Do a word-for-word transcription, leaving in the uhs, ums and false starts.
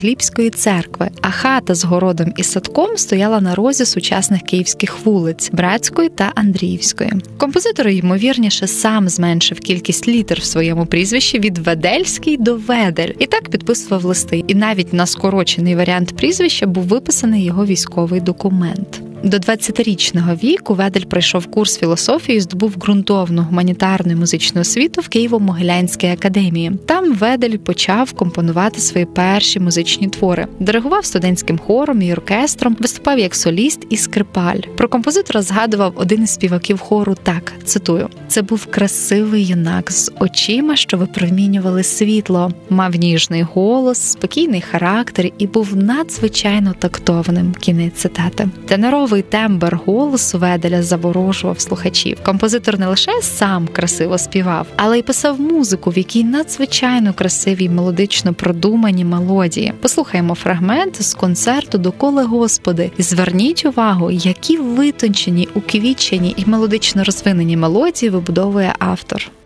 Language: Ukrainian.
Ліпської церкви, а хата з городом і садком стояла на розі сучасних київських вулиць – Братської та Андріївської. Композитор, ймовірніше, сам зменшив кількість літер в своєму прізвищі від Ведельський до Ведель. І так підписував листи. І навіть на скорочений варіант прізвища був виписаний його військовий документ. До двадцятирічного віку Ведель пройшов курс філософії і здобув ґрунтовну гуманітарну і музичну освіту в Києво-Могилянській академії. Там Ведель почав компонувати свої перші музичні твори. Диригував студентським хором і оркестром, виступав як соліст і скрипаль. Про композитора згадував один із співаків хору так, цитую: «Це був красивий юнак з очима, що випромінювали світло, мав ніжний голос, спокійний характер і був надзвичайно тактовним». Кінець цитати. Теноровий тембр голосу Веделя заворожував слухачів. Композитор не лише сам красиво співав, але й писав музику, в якій надзвичайно красиві й мелодично продумані мелодії. Послухаємо фрагмент з концерту «Доколи Господи» і зверніть увагу, які витончені, уквітчені і мелодично розвинені мелодії вибудовує автор.